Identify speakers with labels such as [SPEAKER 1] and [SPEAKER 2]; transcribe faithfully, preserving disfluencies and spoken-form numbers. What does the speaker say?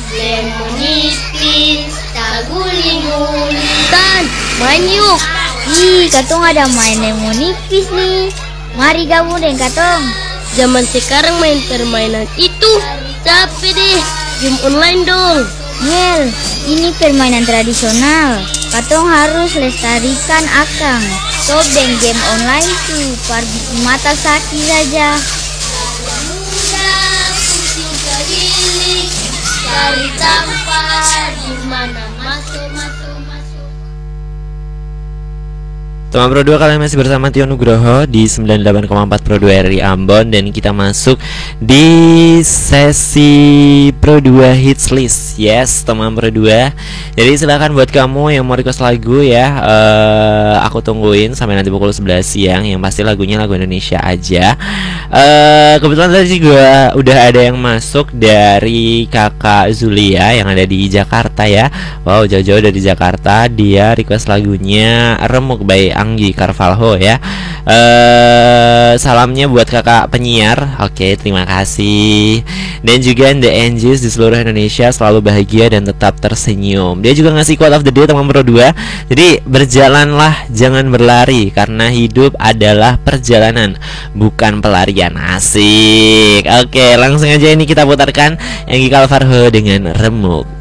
[SPEAKER 1] Lemonipis, taguli-guli.
[SPEAKER 2] Tan, main yuk. Ih, Katong ada main lemonipis nih. Mari gabung dengan Katong.
[SPEAKER 1] Zaman sekarang main permainan itu capek deh. Game online dong.
[SPEAKER 2] Yel, ini permainan tradisional. Katong harus lestarikan akang. Stop dengan game online tuh, par bikin mata sakit saja.
[SPEAKER 1] Muda pusing keliling, cari tempat di mana masuk masuk masuk.
[SPEAKER 3] Teman Pro dua, kalian masih bersama Tio Nugroho di sembilan puluh delapan koma empat Pro dua R I Ambon. Dan kita masuk di sesi Pro dua Hits List. Yes, teman Pro dua. Jadi silakan buat kamu yang mau request lagu ya, uh, aku tungguin sampai nanti pukul sebelas siang. Yang pasti lagunya lagu Indonesia aja. uh, Kebetulan tadi juga udah ada yang masuk dari kakak Zulia yang ada di Jakarta ya. Wow, jauh-jauh dari Jakarta. Dia request lagunya Remuk by Anggi Carvalho ya. Uh, salamnya buat kakak penyiar. Oke, terima kasih. Dan juga The Angels di seluruh Indonesia selalu bahagia dan tetap tersenyum. Dia juga ngasih quote of the day teman Pro dua. Jadi berjalanlah, jangan berlari, karena hidup adalah perjalanan, bukan pelarian. Asik. Oke, langsung aja ini kita putarkan Anggi Carvalho dengan Remuk.